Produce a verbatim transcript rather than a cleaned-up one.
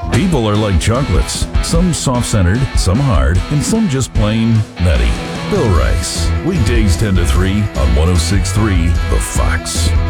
People are like chocolates, some soft-centered, some hard, and some just plain nutty. Bill Rice, weekdays ten to three on one oh six point three The Fox.